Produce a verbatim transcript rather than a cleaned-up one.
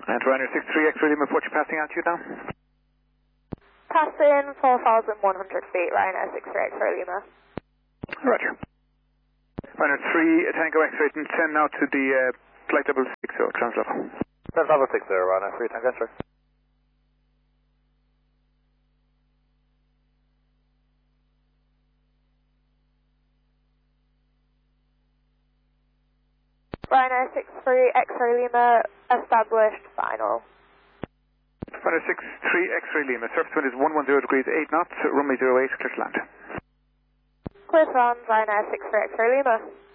And Ryanair six three X-ray Lima, what you passing altitude now? Passing four thousand one hundred feet, Ryanair six three X-ray Lima. Roger. Ryanair three Tango X-ray ten now to the uh, flight level six zero, translevel. Flight level six zero, Ryanair three Tango X-ray. Ryanair six three X-ray Lima, established, final. Ryanair six three X-ray Lima, surface wind is one one zero degrees eight knots, runway zero eight, clear to land. Clear to land, Ryanair six three X-ray Lima.